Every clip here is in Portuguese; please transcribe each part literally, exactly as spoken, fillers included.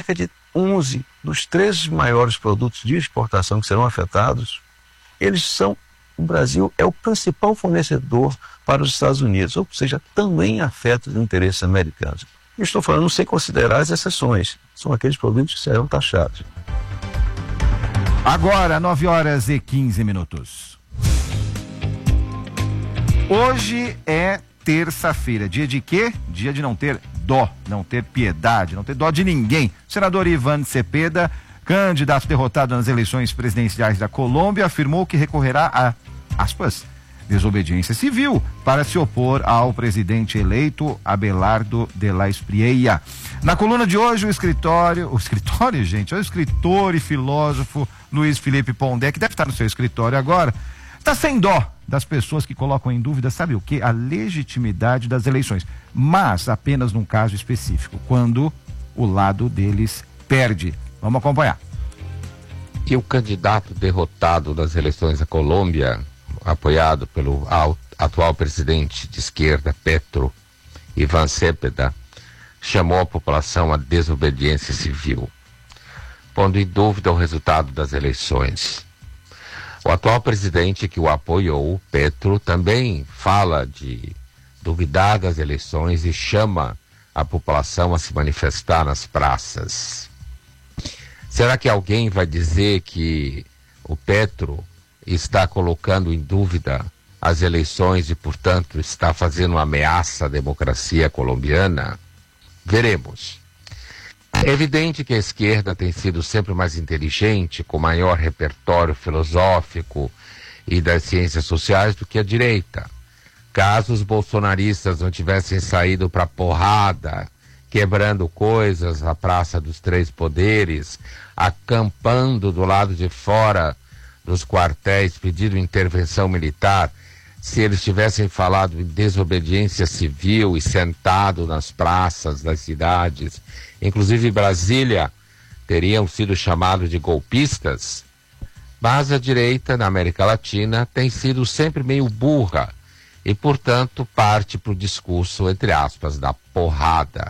cerca de onze dos treze maiores produtos de exportação que serão afetados, eles são, o Brasil é o principal fornecedor para os Estados Unidos, ou seja, também afeta os interesses americanos. Eu estou falando sem considerar as exceções, são aqueles produtos que serão taxados. Agora, nove horas e quinze minutos. Hoje é terça-feira, dia de quê? Dia de não ter dó, não ter piedade, não ter dó de ninguém. O senador Ivan Cepeda, candidato derrotado nas eleições presidenciais da Colômbia, afirmou que recorrerá a, aspas, desobediência civil para se opor ao presidente eleito Abelardo de la Espriella. Na coluna de hoje, o escritório, o escritório, gente, é o escritor e filósofo Luiz Felipe Pondé, que deve estar no seu escritório agora, está sem dó das pessoas que colocam em dúvida, sabe o que? A legitimidade das eleições, mas apenas num caso específico, quando o lado deles perde. Vamos acompanhar. E o candidato derrotado das eleições da Colômbia, apoiado pelo atual presidente de esquerda, Petro, Ivan Cepeda, chamou a população à desobediência civil, pondo em dúvida o resultado das eleições. O atual presidente que o apoiou, Petro, também fala de duvidar das eleições e chama a população a se manifestar nas praças. Será que alguém vai dizer que o Petro está colocando em dúvida as eleições e, portanto, está fazendo uma ameaça à democracia colombiana? Veremos. É evidente que a esquerda tem sido sempre mais inteligente, com maior repertório filosófico e das ciências sociais do que a direita. Caso os bolsonaristas não tivessem saído para porrada, quebrando coisas na Praça dos Três Poderes, acampando do lado de fora dos quartéis, pedindo intervenção militar, se eles tivessem falado em desobediência civil e sentado nas praças das cidades, inclusive Brasília, teriam sido chamados de golpistas. Mas a direita na América Latina tem sido sempre meio burra e, portanto, parte para o discurso, entre aspas, da porrada.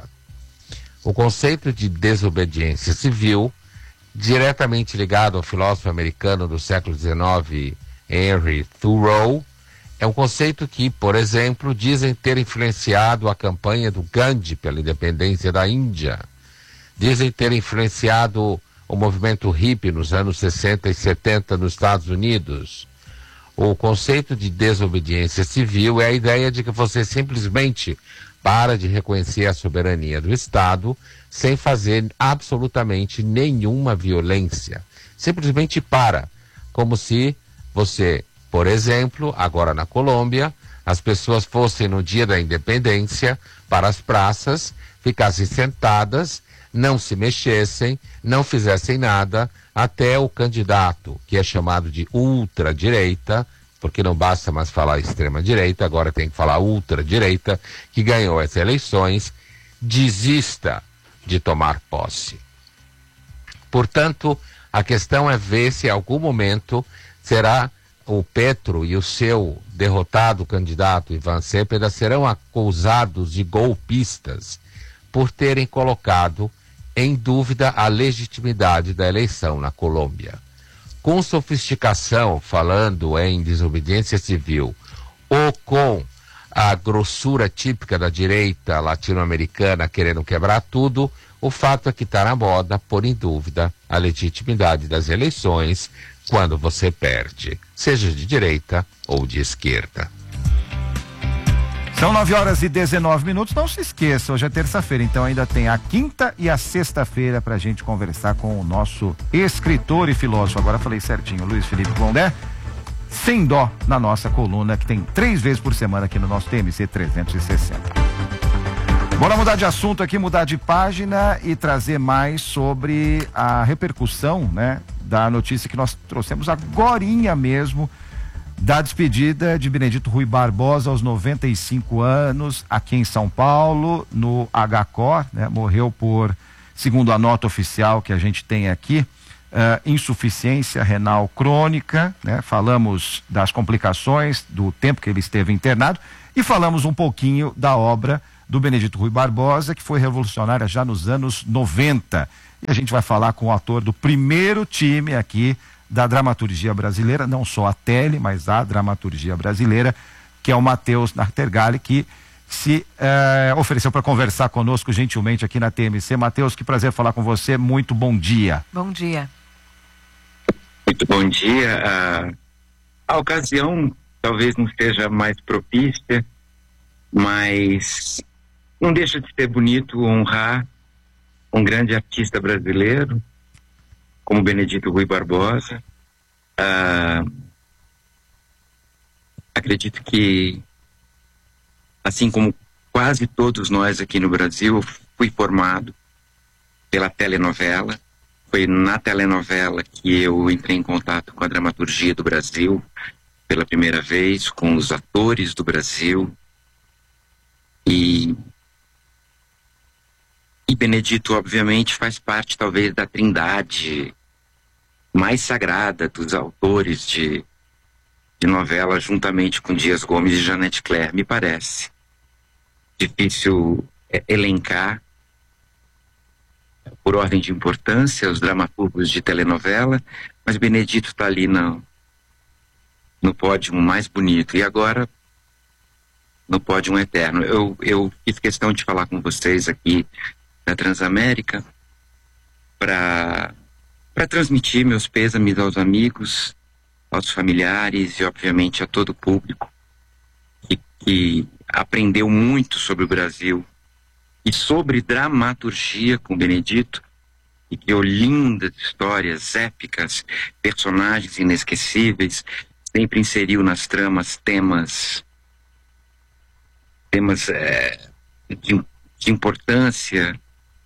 O conceito de desobediência civil, diretamente ligado ao filósofo americano do século dezenove, Henry Thoreau, é um conceito que, por exemplo, dizem ter influenciado a campanha do Gandhi pela independência da Índia. Dizem ter influenciado o movimento hippie nos anos sessenta e setenta nos Estados Unidos. O conceito de desobediência civil é a ideia de que você simplesmente para de reconhecer a soberania do Estado sem fazer absolutamente nenhuma violência. Simplesmente para, como se você, por exemplo, agora na Colômbia, as pessoas fossem no dia da independência para as praças, ficassem sentadas, não se mexessem, não fizessem nada, até o candidato, que é chamado de ultradireita, porque não basta mais falar extrema-direita, agora tem que falar ultradireita, que ganhou as eleições, desista de tomar posse. Portanto, a questão é ver se em algum momento será o Petro e o seu derrotado candidato Ivan Cepeda serão acusados de golpistas por terem colocado em dúvida a legitimidade da eleição na Colômbia. Com sofisticação, falando em desobediência civil, ou com a grossura típica da direita latino-americana querendo quebrar tudo, o fato é que está na moda pôr em dúvida a legitimidade das eleições quando você perde, seja de direita ou de esquerda. São nove horas e dezenove minutos, não se esqueça, hoje é terça-feira, então ainda tem a quinta e a sexta-feira pra gente conversar com o nosso escritor e filósofo, agora falei certinho, Luiz Felipe Pondé, sem dó na nossa coluna, que tem três vezes por semana aqui no nosso T M C trezentos e sessenta. Bora mudar de assunto aqui, mudar de página e trazer mais sobre a repercussão, né, da notícia que nós trouxemos agorinha mesmo, da despedida de Benedito Rui Barbosa aos noventa e cinco anos, aqui em São Paulo, no H C O R, né? Morreu por, segundo a nota oficial que a gente tem aqui, uh, insuficiência renal crônica, né? Falamos das complicações, do tempo que ele esteve internado e falamos um pouquinho da obra do Benedito Rui Barbosa, que foi revolucionária já nos anos noventa. E a gente vai falar com o ator do primeiro time aqui da dramaturgia brasileira, não só a tele, mas a dramaturgia brasileira, que é o Matheus Nartergali, que se eh, ofereceu para conversar conosco gentilmente aqui na T M C. Matheus, que prazer falar com você, muito bom dia. Bom dia. Muito bom dia. A, a ocasião talvez não seja mais propícia, mas não deixa de ser bonito honrar um grande artista brasileiro como Benedito Rui Barbosa. Ah, acredito que, assim como quase todos nós aqui no Brasil, fui formado pela telenovela. Foi na telenovela que eu entrei em contato com a dramaturgia do Brasil pela primeira vez, com os atores do Brasil. E, e Benedito, obviamente, faz parte, talvez, da trindade mais sagrada dos autores de, de novela, juntamente com Dias Gomes e Janete Claire, me parece. Difícil é, elencar, por ordem de importância, os dramaturgos de telenovela, mas Benedito está ali no, no pódio mais bonito. E agora, no pódio eterno. Eu, eu fiz questão de falar com vocês aqui da Transamérica para para transmitir meus pêsames aos amigos, aos familiares e, obviamente, a todo o público que, que aprendeu muito sobre o Brasil e sobre dramaturgia com Benedito, e criou lindas histórias épicas, personagens inesquecíveis, sempre inseriu nas tramas temas temas é, de, de importância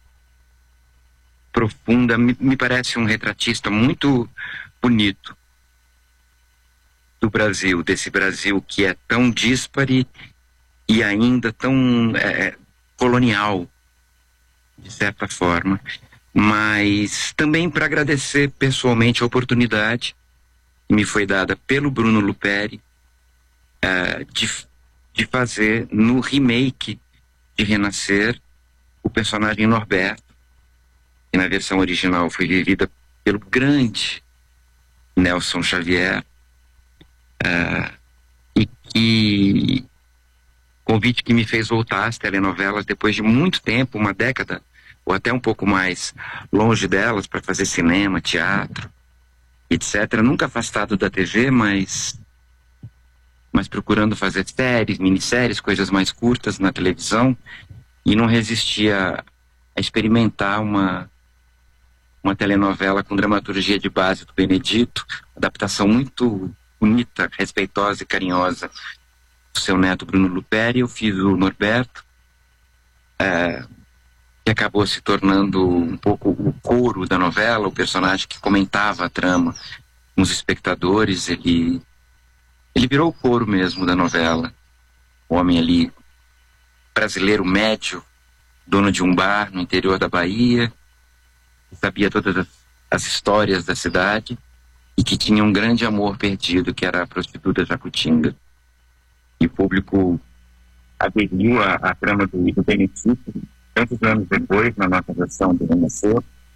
profunda. Me, me parece um retratista muito bonito do Brasil, desse Brasil que é tão díspare e ainda tão é, colonial, de certa forma. Mas também para agradecer pessoalmente a oportunidade que me foi dada pelo Bruno Luperi uh, de, de fazer no remake de Renascer o personagem Norberto, que na versão original foi vivida pelo grande Nelson Xavier, uh, e que convite que me fez voltar às telenovelas depois de muito tempo, uma década ou até um pouco mais longe delas, para fazer cinema, teatro, etcétera. Nunca afastado da T V, mas mas procurando fazer séries, minisséries, coisas mais curtas na televisão, e não resistia a experimentar uma uma telenovela com dramaturgia de base do Benedito, adaptação muito bonita, respeitosa e carinhosa do seu neto Bruno Luperi. Eu fiz o Norberto, é, que acabou se tornando um pouco o coro da novela, o personagem que comentava a trama com os espectadores. Ele, ele virou o coro mesmo da novela. O homem ali, brasileiro médio, dono de um bar no interior da Bahia, sabia todas as, as histórias da cidade e que tinha um grande amor perdido, que era a prostituta Jacutinga. E o público aderiu à, à trama do, do Benedito tantos anos depois, na nossa versão do Renascer.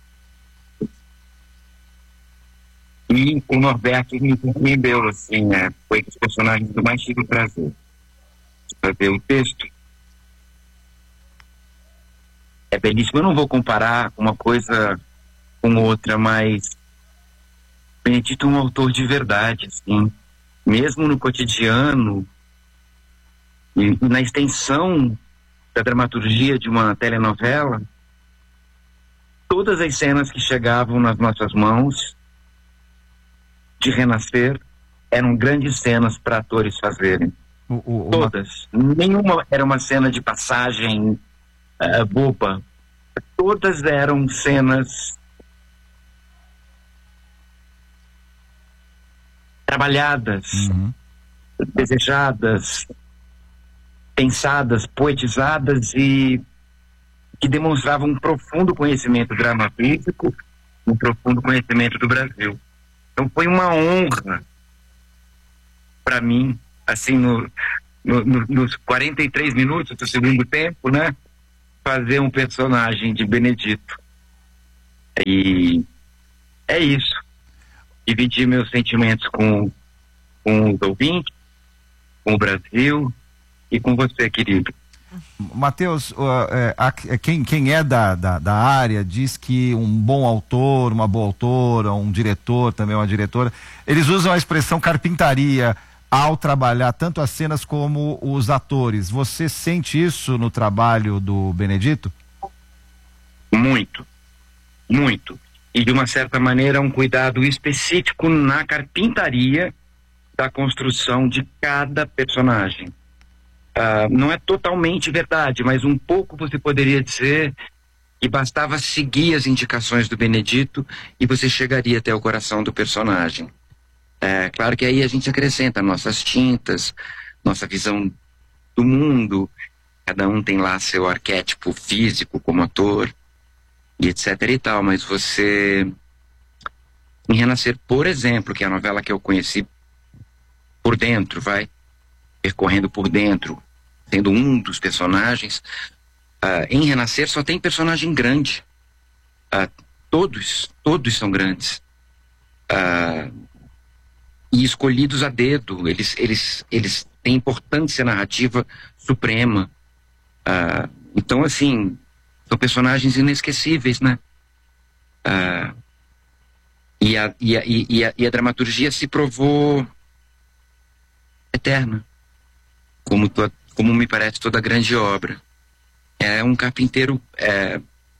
E o Norberto me surpreendeu, assim, né? Foi dos personagens do mais tive prazer de fazer o texto. É belíssimo. Eu não vou comparar uma coisa com outra, mas Benedito é um autor de verdade, assim, mesmo no cotidiano e na extensão da dramaturgia de uma telenovela. Todas as cenas que chegavam nas nossas mãos de Renascer eram grandes cenas para atores fazerem. O, o, Todas. Uma... Nenhuma era uma cena de passagem uh, boba. Todas eram cenas trabalhadas, uhum. desejadas, pensadas, poetizadas e que demonstravam um profundo conhecimento dramatístico, um profundo conhecimento do Brasil. Então foi uma honra para mim, assim, no, no, no, nos quarenta e três minutos do segundo tempo, né, fazer um personagem de Benedito. E é isso. Dividir meus sentimentos com, com os ouvintes, com o Brasil e com você, querido. Matheus, uh, é, a, quem, quem é da, da, da área diz que um bom autor, uma boa autora, um diretor, também uma diretora, eles usam a expressão carpintaria ao trabalhar tanto as cenas como os atores. Você sente isso no trabalho do Benedito? Muito, muito. E de uma certa maneira um cuidado específico na carpintaria da construção de cada personagem. Uh, não é totalmente verdade, mas um pouco você poderia dizer que bastava seguir as indicações do Benedito e você chegaria até o coração do personagem. É claro que aí a gente acrescenta nossas tintas, nossa visão do mundo, cada um tem lá seu arquétipo físico como ator, e etc e tal, mas você, em Renascer, por exemplo, que é a novela que eu conheci por dentro, vai, percorrendo por dentro, sendo um dos personagens, uh, em Renascer só tem personagem grande. Uh, todos, todos são grandes. Uh, e escolhidos a dedo. Eles, eles, eles têm importância narrativa suprema. Uh, então, assim, são personagens inesquecíveis, né? Uh, e, a, e, a, e, a, e a dramaturgia se provou eterna. Como, to, como me parece toda grande obra. É um carpinteiro é,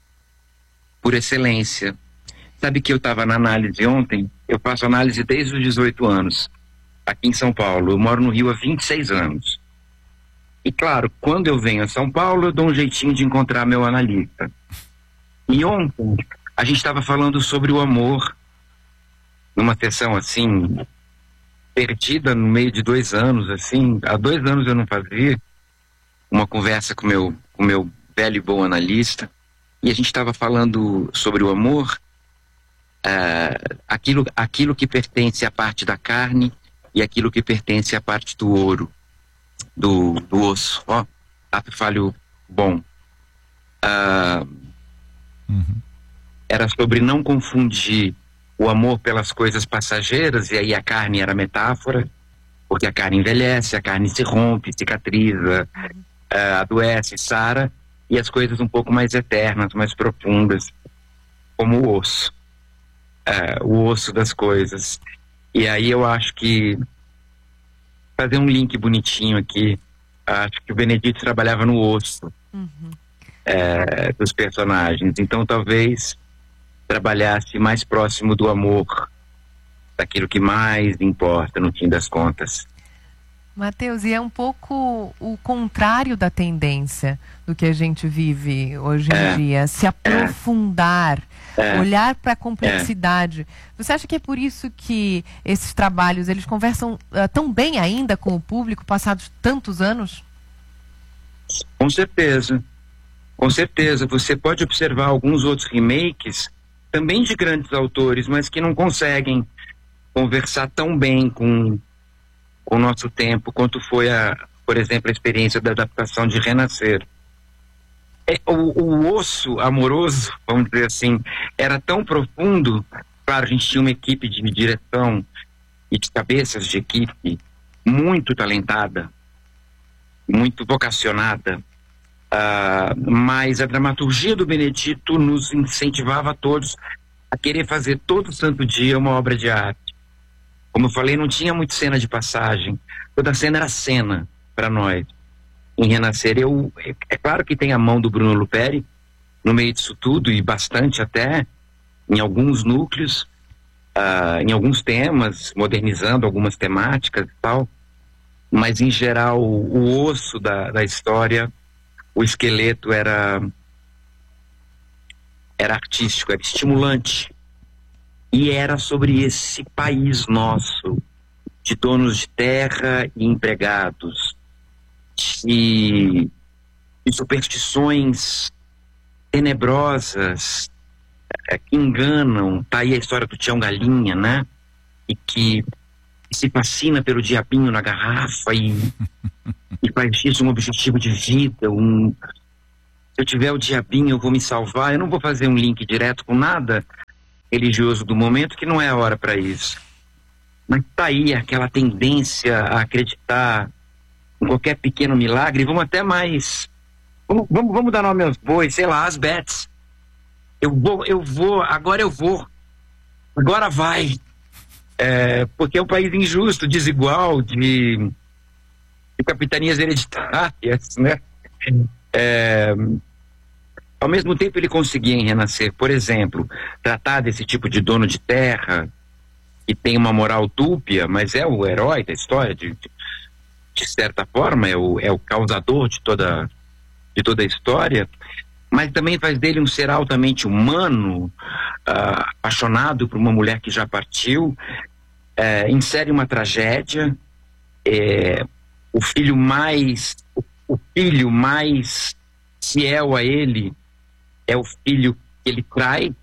por excelência. Sabe que eu estava na análise ontem? Eu faço análise desde os dezoito anos, aqui em São Paulo. Eu moro no Rio há vinte e seis anos. E claro, quando eu venho a São Paulo, eu dou um jeitinho de encontrar meu analista. E ontem, a gente estava falando sobre o amor, numa sessão assim, perdida no meio de dois anos, assim, há dois anos eu não fazia uma conversa com meu, com meu velho e bom analista, e a gente estava falando sobre o amor, uh, aquilo, aquilo que pertence à parte da carne e aquilo que pertence à parte do ouro, do, do osso, ó, ato falho bom. Uh, uhum. Era sobre não confundir o amor pelas coisas passageiras, e aí a carne era metáfora, porque a carne envelhece, a carne se rompe, cicatriza, uh, adoece, sara, e as coisas um pouco mais eternas, mais profundas, como o osso, uh, o osso das coisas. E aí eu acho que, fazer um link bonitinho aqui, acho que o Benedito trabalhava no osso uhum. uh, dos personagens, então talvez trabalhasse mais próximo do amor, daquilo que mais importa no fim das contas. Matheus, e é um pouco o contrário da tendência do que a gente vive hoje em é, dia, se aprofundar, é, olhar para a complexidade. É. Você acha que é por isso que esses trabalhos, eles conversam uh, tão bem ainda com o público, passados tantos anos? Com certeza, com certeza. Você pode observar alguns outros remakes, também de grandes autores, mas que não conseguem conversar tão bem com, com o nosso tempo, quanto foi, a, por exemplo, a experiência da adaptação de Renascer. É, o, o osso amoroso, vamos dizer assim, era tão profundo. Claro, a gente tinha uma equipe de direção e de cabeças de equipe muito talentada, muito vocacionada. Uh, mas a dramaturgia do Benedito nos incentivava a todos a querer fazer todo santo dia uma obra de arte. Como eu falei, não tinha muito cena de passagem, toda cena era cena para nós. Em Renascer, eu, é claro que tem a mão do Bruno Luperi no meio disso tudo, e bastante até, em alguns núcleos, uh, em alguns temas, modernizando algumas temáticas e tal, mas em geral o, o osso da, da história, o esqueleto era era artístico, era estimulante, e era sobre esse país nosso, de donos de terra e empregados, de, de superstições tenebrosas é, que enganam. Tá aí a história do Tião Galinha, né? E que se fascina pelo diabinho na garrafa e e faz disso um objetivo de vida, um... se eu tiver o diabinho eu vou me salvar. Eu não vou fazer um link direto com nada religioso do momento, que não é a hora para isso. Mas tá aí aquela tendência a acreditar em qualquer pequeno milagre. Vamos até mais, vamos, vamos, vamos dar nome aos bois, sei lá, as bets. Eu vou, eu vou, agora eu vou, agora vai. É, porque é um país injusto, desigual, de, de capitanias hereditárias, né? É, ao mesmo tempo ele conseguia em Renascer, por exemplo, tratar desse tipo de dono de terra que tem uma moral dúbia, mas é o herói da história, de, de, de certa forma é o, é o causador de toda, de toda a história, mas também faz dele um ser altamente humano, uh, apaixonado por uma mulher que já partiu, uh, insere uma tragédia, uh, o filho mais o, o filho mais fiel a ele é o filho que ele trai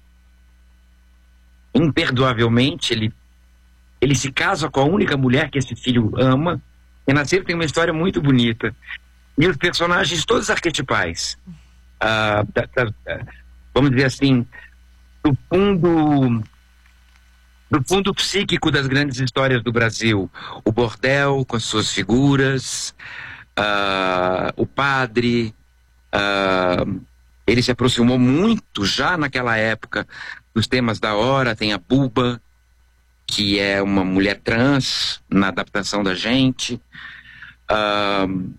imperdoavelmente. ele ele se casa com a única mulher que esse filho ama. Renascer tem uma história muito bonita e os personagens todos arquetipais, uh, da, da, vamos dizer assim, do fundo do fundo psíquico das grandes histórias do Brasil. O bordel com as suas figuras, uh, o padre, uh, ele se aproximou muito já naquela época dos temas da hora. Tem a Buba, que é uma mulher trans na adaptação da gente. Uh,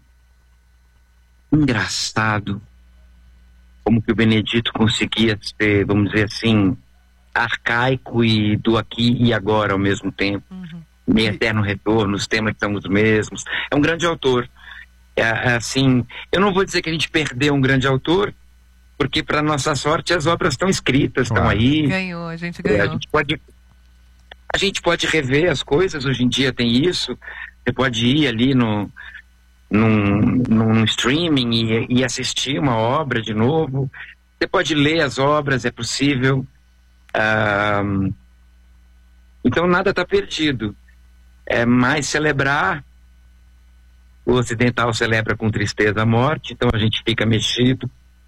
engraçado como que o Benedito conseguia ser, vamos dizer assim, arcaico e do aqui e agora ao mesmo tempo. Uhum. Em eterno retorno, os temas são os mesmos. É um grande autor. É, é assim, eu não vou dizer que a gente perdeu um grande autor, porque para nossa sorte as obras estão escritas, estão claro. Aí. Ganhou, a gente ganhou. É, a gente pode a gente pode rever as coisas, hoje em dia tem isso. Você pode ir ali no num, num streaming e, e assistir uma obra de novo. Você pode ler as obras, é possível. Ah, então nada está perdido. É mais celebrar. O ocidental celebra com tristeza a morte, então a gente fica mexido.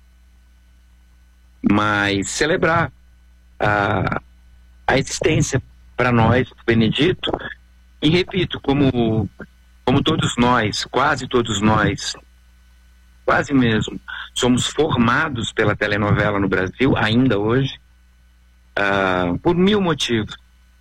Mas celebrar a, a existência para nós, Benedito, e repito, como, como todos nós, quase todos nós, quase mesmo, somos formados pela telenovela no Brasil, ainda hoje, uh, por mil motivos.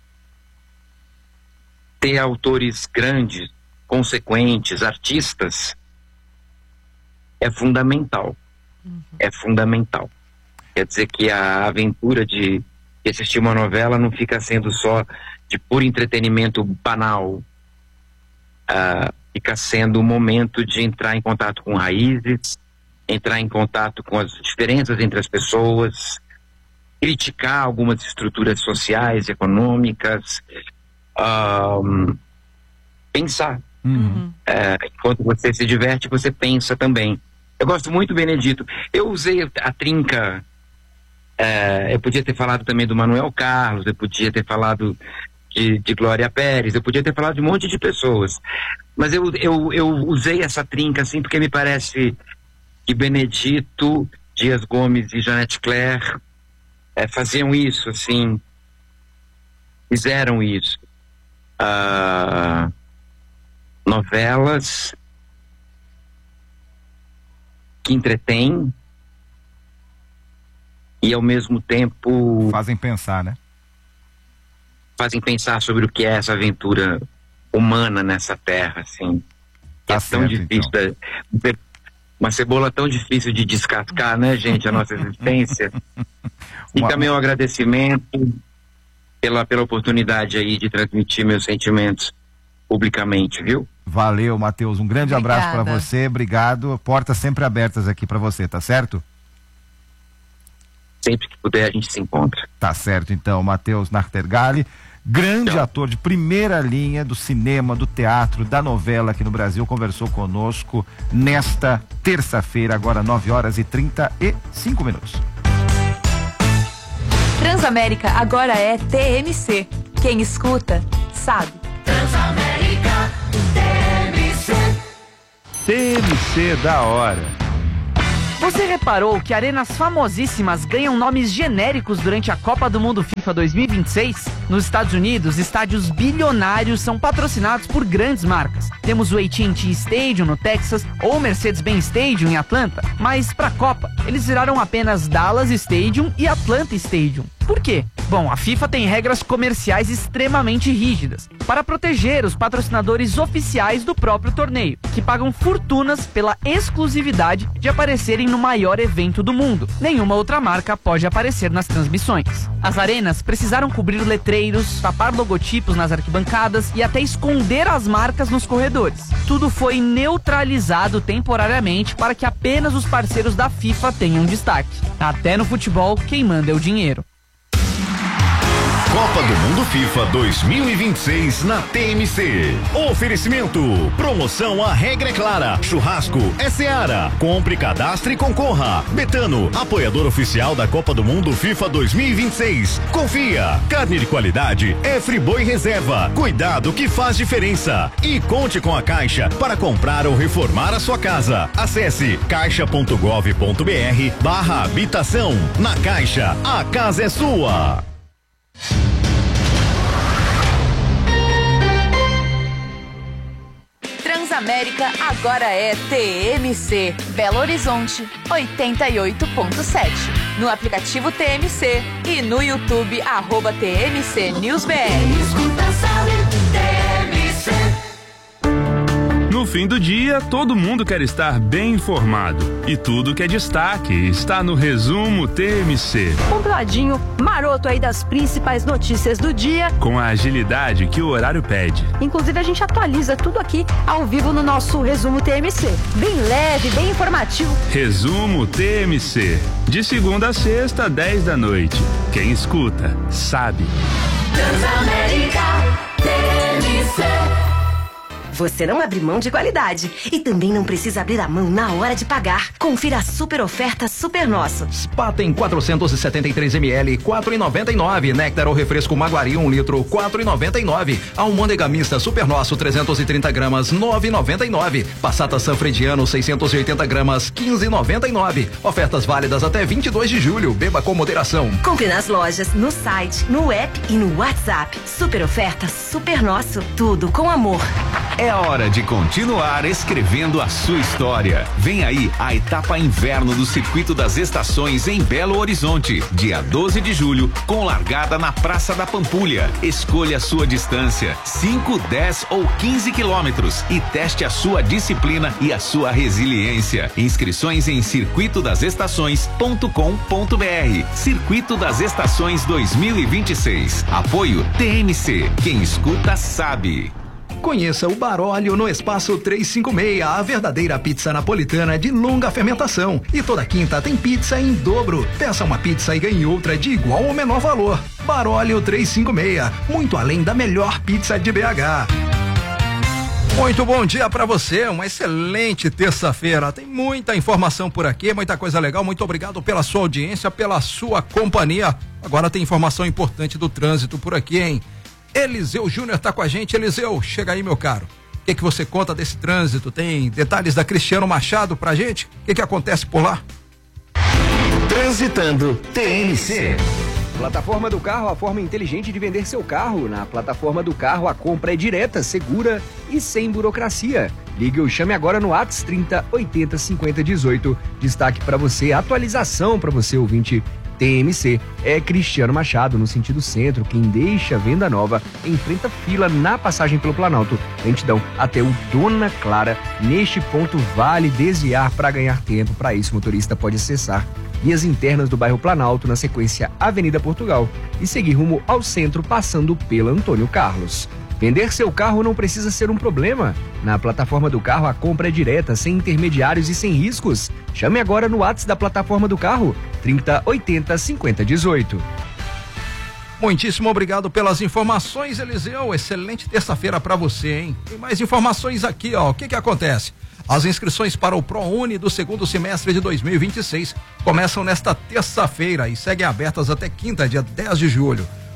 Ter autores grandes, consequentes, artistas, é fundamental. Uhum. É fundamental. Quer dizer que a aventura de assistir uma novela não fica sendo só de puro entretenimento banal. Uh, fica sendo um momento de entrar em contato com raízes, entrar em contato com as diferenças entre as pessoas, criticar algumas estruturas sociais, econômicas, uh, pensar. Uhum. Uh, enquanto você se diverte, você pensa também. Eu gosto muito, Benedito. Eu usei a trinca. É, eu podia ter falado também do Manuel Carlos, eu podia ter falado de, de Glória Pérez, eu podia ter falado de um monte de pessoas, mas eu, eu, eu usei essa trinca assim porque me parece que Benedito, Dias Gomes e Janete Claire é, faziam isso, assim, fizeram isso. Ah, novelas que entretêm e ao mesmo tempo fazem pensar, né? Fazem pensar sobre o que é essa aventura humana nessa terra, assim. Tá é certo, tão difícil, então. da, uma cebola tão difícil de descascar, né, gente, a nossa existência. Fica uma... meu agradecimento pela, pela oportunidade aí de transmitir meus sentimentos publicamente, viu? Valeu, Matheus, um grande Obrigada. abraço para você, obrigado, portas sempre abertas aqui para você, tá certo? Sempre que puder a gente se encontra. Tá certo, então, Matheus Nachtergaele, grande Tchau. ator de primeira linha do cinema, do teatro, da novela aqui no Brasil, conversou conosco nesta terça-feira, agora nove horas e trinta e cinco minutos. Transamérica agora é T M C. Quem escuta, sabe. Transamérica, T M C. T M C da hora. Você reparou que arenas famosíssimas ganham nomes genéricos durante a Copa do Mundo FIFA dois mil e vinte e seis? Nos Estados Unidos, estádios bilionários são patrocinados por grandes marcas. Temos o A T and T Stadium no Texas ou o Mercedes-Benz Stadium em Atlanta. Mas para a Copa, eles viraram apenas Dallas Stadium e Atlanta Stadium. Por quê? Bom, a FIFA tem regras comerciais extremamente rígidas para proteger os patrocinadores oficiais do próprio torneio, que pagam fortunas pela exclusividade de aparecerem no maior evento do mundo. Nenhuma outra marca pode aparecer nas transmissões. As arenas precisaram cobrir letreiros, tapar logotipos nas arquibancadas e até esconder as marcas nos corredores. Tudo foi neutralizado temporariamente para que apenas os parceiros da FIFA tenham destaque. Até no futebol, quem manda é o dinheiro. Copa do Mundo FIFA dois mil e vinte e seis na T M C. Oferecimento. Promoção A Regra é Clara. Churrasco é Seara. Compre, cadastre e concorra. Betano, apoiador oficial da Copa do Mundo FIFA dois mil e vinte e seis. Confia. Carne de qualidade é Friboi Reserva. Cuidado que faz diferença. E conte com a Caixa para comprar ou reformar a sua casa. Acesse caixa ponto gov ponto br barra habitação. Na Caixa, a casa é sua. Transamérica agora é T M C. Belo Horizonte, oitenta e oito ponto sete. No aplicativo T M C e no YouTube, arroba T M C News B R. Escuta, sabe, T M C. No fim do dia, todo mundo quer estar bem informado. E tudo que é destaque está no Resumo T M C. Compladinho, maroto aí das principais notícias do dia. Com a agilidade que o horário pede. Inclusive, a gente atualiza tudo aqui ao vivo no nosso Resumo T M C. Bem leve, bem informativo. Resumo T M C. De segunda a sexta, dez da noite. Quem escuta, sabe. Transamérica T M C. Você não abre mão de qualidade e também não precisa abrir a mão na hora de pagar. Confira a super oferta Super Nosso. Spaten quatrocentos e setenta e três mililitros, quatro reais e noventa e nove centavos. Néctar ou refresco Maguari um litro, quatro reais e noventa e nove centavos. Almôndega mista Super Nosso trezentos e trinta gramas, nove reais e noventa e nove centavos. Passata Sanfrediano seiscentos e oitenta gramas, quinze reais e noventa e nove centavos. Ofertas válidas até vinte e dois de julho. Beba com moderação. Compre nas lojas, no site, no app e no WhatsApp. Super oferta Super Nosso. Tudo com amor. É hora de continuar escrevendo a sua história. Vem aí a etapa inverno do Circuito das Estações em Belo Horizonte, dia doze de julho, com largada na Praça da Pampulha. Escolha a sua distância, cinco, dez ou quinze quilômetros, e teste a sua disciplina e a sua resiliência. Inscrições em circuito das estações ponto com ponto br. Circuito das Estações dois mil e vinte e seis. Apoio T M C. Quem escuta sabe. Conheça o Baróleo no Espaço trezentos e cinquenta e seis, a verdadeira pizza napolitana de longa fermentação. E toda quinta tem pizza em dobro. Peça uma pizza e ganhe outra de igual ou menor valor. Baróleo trezentos e cinquenta e seis, muito além da melhor pizza de B H. Muito bom dia para você, uma excelente terça-feira. Tem muita informação por aqui, muita coisa legal. Muito obrigado pela sua audiência, pela sua companhia. Agora tem informação importante do trânsito por aqui, hein? Eliseu Júnior tá com a gente. Eliseu, chega aí, meu caro. O que que você conta desse trânsito? Tem detalhes da Cristiano Machado pra gente? O que que acontece por lá? Transitando T M C. Plataforma do Carro, a forma inteligente de vender seu carro. Na Plataforma do Carro, a compra é direta, segura e sem burocracia. Ligue ou chame agora no WhatsApp trinta, oitenta, cinquenta, dezoito. Destaque para você, atualização para você, ouvinte. T M C é Cristiano Machado, no sentido centro. Quem deixa venda nova enfrenta fila na passagem pelo Planalto. Lentidão até o Dona Clara. Neste ponto vale desviar para ganhar tempo. Para isso, o motorista pode acessar vias internas do bairro Planalto, na sequência Avenida Portugal, e seguir rumo ao centro passando pela Antônio Carlos. Vender seu carro não precisa ser um problema. Na Plataforma do Carro, a compra é direta, sem intermediários e sem riscos. Chame agora no WhatsApp da Plataforma do Carro, trinta, oitenta, cinquenta, dezoito. Muitíssimo obrigado pelas informações, Eliseu. Excelente terça-feira para você, hein? Tem mais informações aqui, ó. O que que acontece? As inscrições para o ProUni do segundo semestre de dois mil e vinte e seis começam nesta terça-feira e seguem abertas até quinta, dia dez de julho.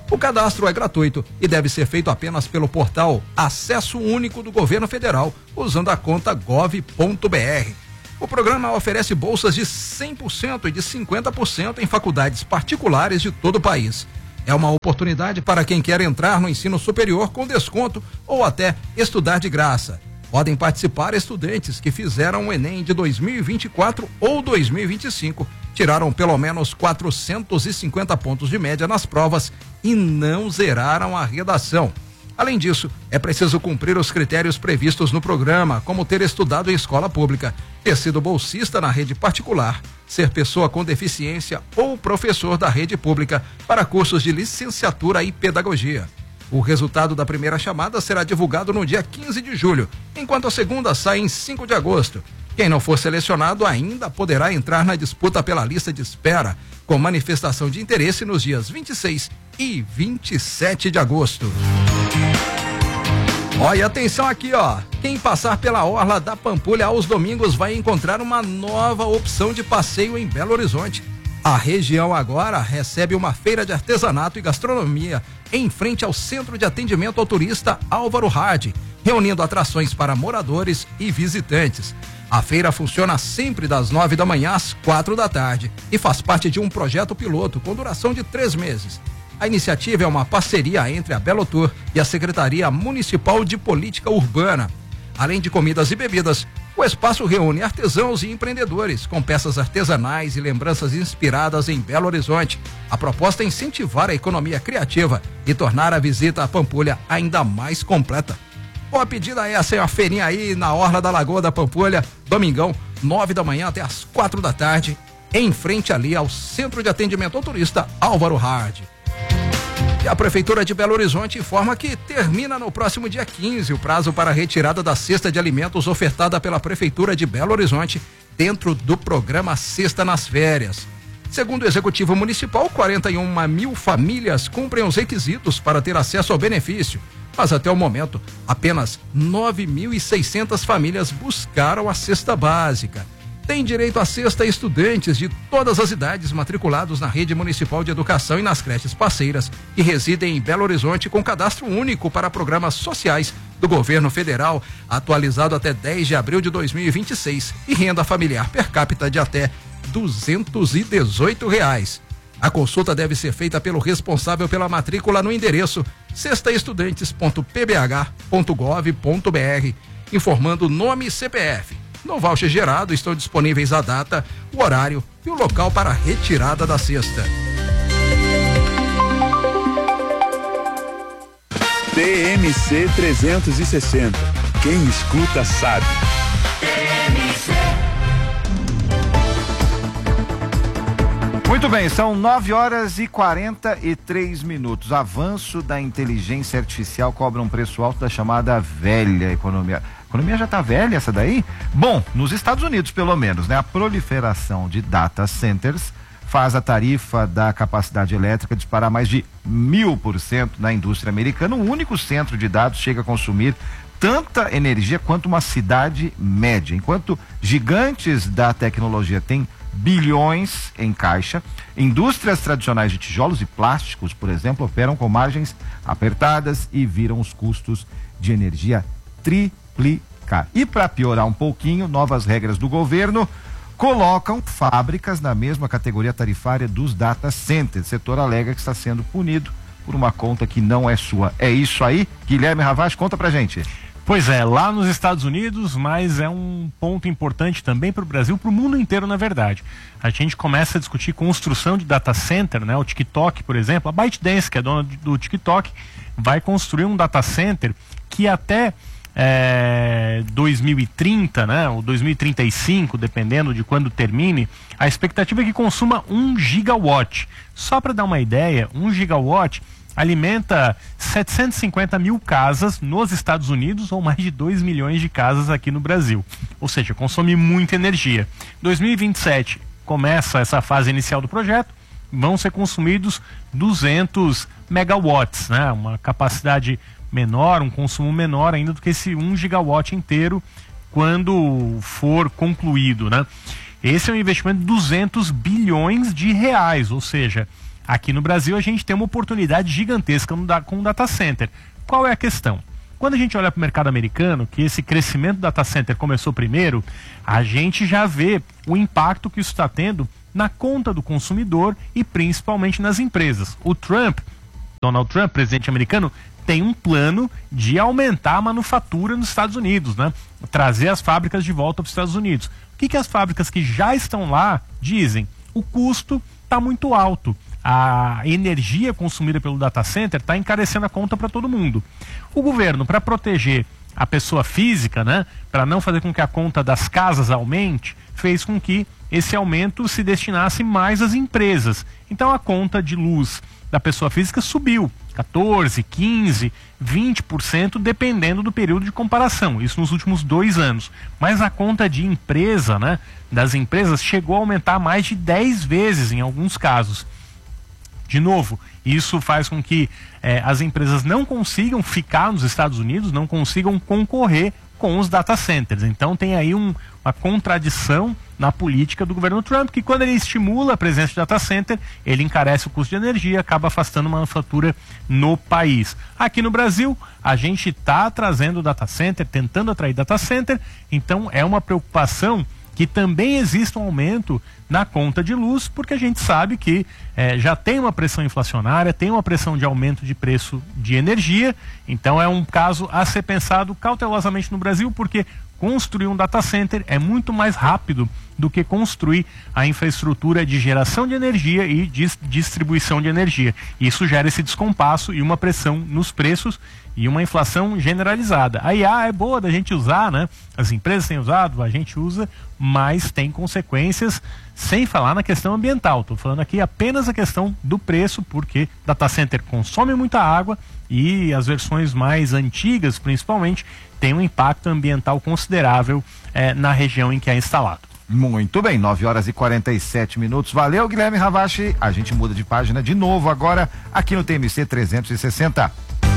O cadastro é gratuito e deve ser feito apenas pelo portal Acesso Único do Governo Federal, usando a conta gov ponto br. O programa oferece bolsas de cem por cento e de cinquenta por cento em faculdades particulares de todo o país. É uma oportunidade para quem quer entrar no ensino superior com desconto ou até estudar de graça. Podem participar estudantes que fizeram o Enem de dois mil e vinte e quatro ou dois mil e vinte e cinco, tiraram pelo menos quatrocentos e cinquenta pontos de média nas provas e não zeraram a redação. Além disso, é preciso cumprir os critérios previstos no programa, como ter estudado em escola pública, ter sido bolsista na rede particular, ser pessoa com deficiência ou professor da rede pública para cursos de licenciatura e pedagogia. O resultado da primeira chamada será divulgado no dia quinze de julho, enquanto a segunda sai em cinco de agosto. Quem não for selecionado ainda poderá entrar na disputa pela lista de espera, com manifestação de interesse nos dias vinte e seis e vinte e sete de agosto. Olha, atenção aqui, ó. Quem passar pela orla da Pampulha aos domingos vai encontrar uma nova opção de passeio em Belo Horizonte. A região agora recebe uma feira de artesanato e gastronomia em frente ao Centro de Atendimento ao Turista Álvaro Hard, reunindo atrações para moradores e visitantes. A feira funciona sempre das nove da manhã às quatro da tarde e faz parte de um projeto piloto com duração de três meses. A iniciativa é uma parceria entre a Belotur e a Secretaria Municipal de Política Urbana. Além de comidas e bebidas, o espaço reúne artesãos e empreendedores com peças artesanais e lembranças inspiradas em Belo Horizonte. A proposta é incentivar a economia criativa e tornar a visita à Pampulha ainda mais completa. Bom, a pedida é essa, é uma feirinha aí na orla da Lagoa da Pampulha, domingão, nove da manhã até as quatro da tarde, em frente ali ao Centro de Atendimento ao Turista Álvaro Hard. E a Prefeitura de Belo Horizonte informa que termina no próximo dia quinze o prazo para a retirada da cesta de alimentos ofertada pela Prefeitura de Belo Horizonte dentro do programa Cesta nas Férias. Segundo o Executivo Municipal, quarenta e uma mil famílias cumprem os requisitos para ter acesso ao benefício, mas até o momento apenas nove mil e seiscentas famílias buscaram a cesta básica. Tem direito à cesta estudantes de todas as idades matriculados na Rede Municipal de Educação e nas creches parceiras que residem em Belo Horizonte com cadastro único para programas sociais do governo federal, atualizado até dez de abril de dois mil e vinte e seis, e renda familiar per capita de até duzentos e dezoito reais. A consulta deve ser feita pelo responsável pela matrícula no endereço cestaestudantes ponto p b h ponto gov ponto b r, informando nome e C P F. No voucher gerado estão disponíveis a data, o horário e o local para a retirada da cesta. T M C trezentos e sessenta. Quem escuta sabe. Muito bem, são nove horas e quarenta e três minutos. Avanço da inteligência artificial cobra um preço alto da chamada velha economia. A economia já está velha essa daí? Bom, nos Estados Unidos pelo menos, né? A proliferação de data centers faz a tarifa da capacidade elétrica disparar mais de mil por cento na indústria americana. Um único centro de dados chega a consumir tanta energia quanto uma cidade média. Enquanto gigantes da tecnologia têm bilhões em caixa, indústrias tradicionais de tijolos e plásticos, por exemplo, operam com margens apertadas e viram os custos de energia triplicar. E para piorar um pouquinho, novas regras do governo colocam fábricas na mesma categoria tarifária dos data centers. O setor alega que está sendo punido por uma conta que não é sua. É isso aí? Guilherme Ravache, conta pra gente. Pois é, lá nos Estados Unidos, mas é um ponto importante também para o Brasil, para o mundo inteiro, na verdade. A gente começa a discutir construção de data center, né? O TikTok, por exemplo, a ByteDance, que é dona do TikTok, vai construir um data center que até é, dois mil e trinta, né? Ou dois mil e trinta e cinco, dependendo de quando termine, a expectativa é que consuma um gigawatt. Só para dar uma ideia, um gigawatt alimenta setecentos e cinquenta mil casas nos Estados Unidos ou mais de dois milhões de casas aqui no Brasil. Ou seja, consome muita energia. dois mil e vinte e sete começa essa fase inicial do projeto, vão ser consumidos duzentos megawatts, né? Uma capacidade menor, um consumo menor ainda do que esse um gigawatt inteiro quando for concluído, né? Esse é um investimento de duzentos bilhões de reais, ou seja, Aqui no Brasil a gente tem uma oportunidade gigantesca com o data center. Qual é a questão? Quando a gente olha para o mercado americano, que esse crescimento do data center começou primeiro, a gente já vê o impacto que isso está tendo na conta do consumidor e principalmente nas empresas. O Trump, Donald Trump, presidente americano, tem um plano de aumentar a manufatura nos Estados Unidos, né? Trazer as fábricas de volta para os Estados Unidos. O que, que as fábricas que já estão lá dizem? O custo está muito alto. A energia consumida pelo data center está encarecendo a conta para todo mundo. O governo, para proteger a pessoa física, né, para não fazer com que a conta das casas aumente, fez com que esse aumento se destinasse mais às empresas. Então a conta de luz da pessoa física subiu quatorze, quinze, vinte por cento, dependendo do período de comparação, isso nos últimos dois anos. Mas a conta de empresa, né, das empresas, chegou a aumentar mais de dez vezes em alguns casos. De novo, isso faz com que eh, as empresas não consigam ficar nos Estados Unidos, não consigam concorrer com os data centers. Então tem aí um, uma contradição na política do governo Trump, que quando ele estimula a presença de data center, ele encarece o custo de energia, acaba afastando a manufatura no país. Aqui no Brasil, a gente está trazendo data center, tentando atrair data center, então é uma preocupação que também existe um aumento na conta de luz, porque a gente sabe que eh, já tem uma pressão inflacionária, tem uma pressão de aumento de preço de energia, então é um caso a ser pensado cautelosamente no Brasil, porque construir um data center é muito mais rápido do que construir a infraestrutura de geração de energia e de distribuição de energia. Isso gera esse descompasso e uma pressão nos preços e uma inflação generalizada. A I A é boa da gente usar, né? As empresas têm usado, a gente usa, mas tem consequências, sem falar na questão ambiental. Estou falando aqui apenas a questão do preço, porque data center consome muita água e as versões mais antigas, principalmente, têm um impacto ambiental considerável eh, na região em que é instalado. Muito bem, nove horas e quarenta e sete minutos. Valeu, Guilherme Ravache. A gente muda de página de novo agora aqui no T M C trezentos e sessenta.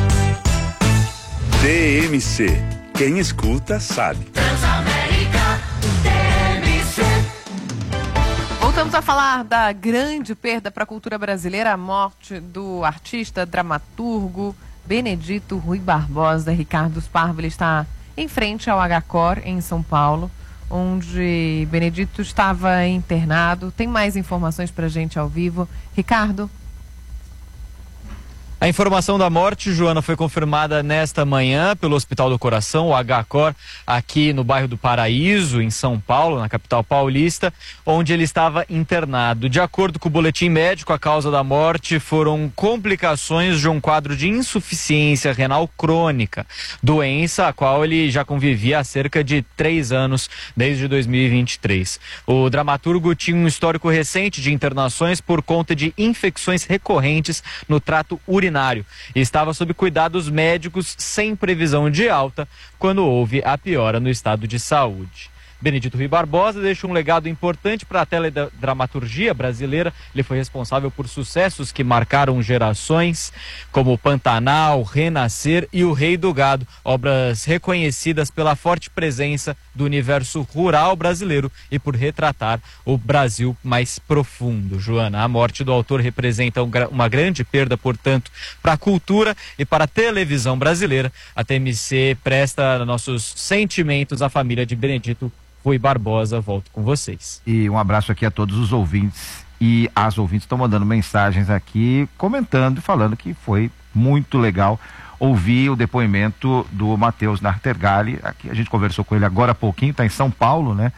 T M C. Quem escuta sabe. Transamérica T M C. Voltamos a falar da grande perda para a cultura brasileira, a morte do artista, dramaturgo Benedito Rui Barbosa. Ricardo Sparvo, ele está em frente ao H-Cor em São Paulo, onde Benedito estava internado. Tem mais informações para a gente ao vivo. Ricardo? A informação da morte, Joana, foi confirmada nesta manhã pelo Hospital do Coração, o H-Cor, aqui no bairro do Paraíso, em São Paulo, na capital paulista, onde ele estava internado. De acordo com o boletim médico, a causa da morte foram complicações de um quadro de insuficiência renal crônica, doença a qual ele já convivia há cerca de três anos, desde dois mil e vinte e três. O dramaturgo tinha um histórico recente de internações por conta de infecções recorrentes no trato urinário e estava sob cuidados médicos sem previsão de alta quando houve a piora no estado de saúde. Benedito Rui Barbosa deixa um legado importante para a teledramaturgia brasileira. Ele foi responsável por sucessos que marcaram gerações, como Pantanal, Renascer e O Rei do Gado, obras reconhecidas pela forte presença do universo rural brasileiro e por retratar o Brasil mais profundo. Joana, a morte do autor representa um, uma grande perda, portanto, para a cultura e para a televisão brasileira. A T M C presta nossos sentimentos à família de Benedito Rui Barbosa. Volto com vocês. E um abraço aqui a todos os ouvintes, e as ouvintes estão mandando mensagens aqui, comentando e falando que foi muito legal ouvir o depoimento do Matheus Nartergali. Aqui a gente conversou com ele agora há pouquinho, está em São Paulo, né?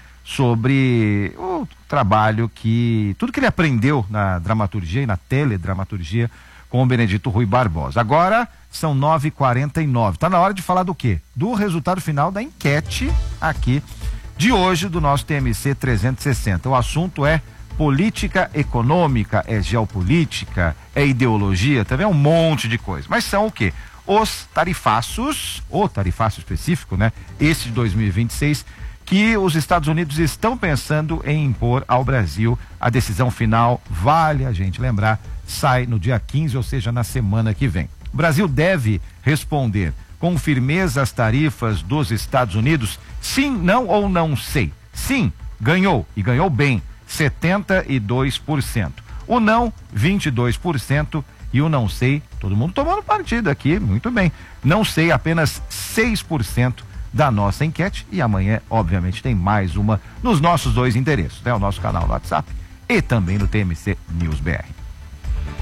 Sobre o trabalho que, tudo que ele aprendeu na dramaturgia e na teledramaturgia com o Benedito Rui Barbosa. Agora são nove e quarenta e nove. Está na hora de falar do quê? Do resultado final da enquete aqui de hoje do nosso T M C trezentos e sessenta. O assunto é política econômica, é geopolítica, é ideologia, também é um monte de coisa. Mas são o quê? Os tarifaços, o tarifaço específico, né? Esse de dois mil e vinte e seis, que os Estados Unidos estão pensando em impor ao Brasil. A decisão final, vale a gente lembrar, sai no dia quinze, ou seja, na semana que vem. O Brasil deve responder com firmeza as tarifas dos Estados Unidos? Sim, não ou não sei? Sim, ganhou, e ganhou bem, setenta e dois por cento. O não, vinte e dois por cento. E o não sei, todo mundo tomando partido aqui, muito bem. Não sei, apenas seis por cento da nossa enquete. E amanhã, obviamente, tem mais uma nos nossos dois endereços, né? O nosso canal no WhatsApp e também no T M C News B R.